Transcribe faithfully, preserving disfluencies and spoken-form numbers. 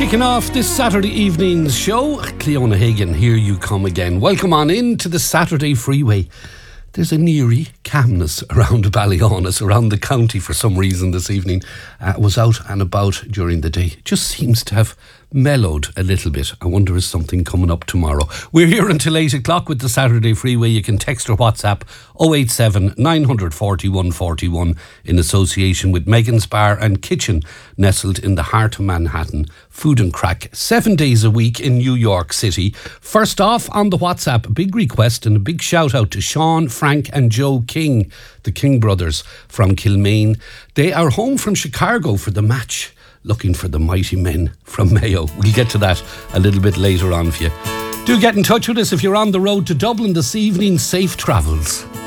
Kicking off this Saturday evening's show, Cleona Hagan, here you come again. Welcome on in to the Saturday Freeway. There's an eerie calmness around Ballyhonus, around the county for some reason this evening. Uh, was out and about during the day. Just seems to have mellowed a little bit. I wonder is something coming up tomorrow. We're here until eight o'clock with the Saturday Freeway. You can text or WhatsApp oh eight seven, nine four one, four one in association with Megan's Bar and Kitchen, nestled in the heart of Manhattan. Food and crack, seven days a week in New York City. First off on the WhatsApp, a big request and a big shout out to Sean, Frank and Joe King, the King brothers from Kilmaine. They are home from Chicago for the match, looking for the mighty men from Mayo. We'll get to that a little bit later on for you. Do get in touch with us if you're on the road to Dublin this evening. Safe travels.